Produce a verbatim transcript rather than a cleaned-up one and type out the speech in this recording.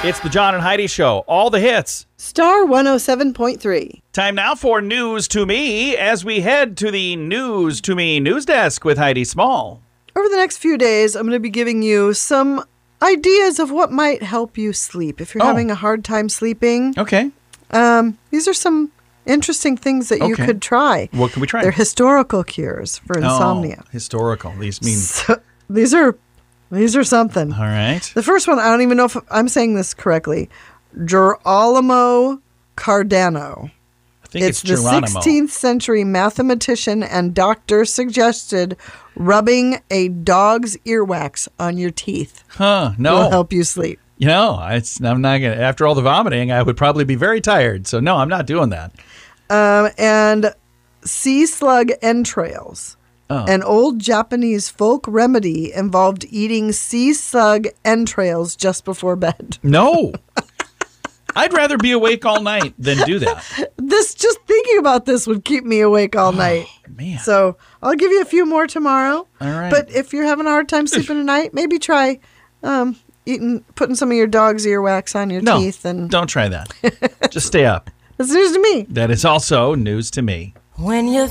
It's the John and Heidi Show. All the hits. Star one oh seven point three. Time now for News to Me as we head to the News to Me news desk with Heidi Small. Over the next few days, I'm going to be giving you some ideas of what might help you sleep. If you're Oh. having a hard time sleeping, Okay. um, these are some interesting things that you Okay. could try. What can we try? They're historical cures for insomnia. Oh, historical. These mean... So, these are these are something. All right. The first one, I don't even know if I'm saying this correctly. Girolamo Cardano. I think it's, It's the Geronimo. sixteenth century mathematician and doctor suggested rubbing a dog's earwax on your teeth Huh. will No. help you sleep. You know, it's, I'm not going to... After all the vomiting, I would probably be very tired. So, no, I'm not doing that. Um, and sea slug entrails. Oh. An old Japanese folk remedy involved eating sea slug entrails just before bed. No. I'd rather be awake all night than do that. This, just thinking about this would keep me awake all night. Man. So I'll give you a few more tomorrow. All right. But if you're having a hard time sleeping at night, maybe try um, eating, putting some of your dog's earwax on your no, teeth. And don't try that. Just stay up. that's news to me. That is also news to me. When you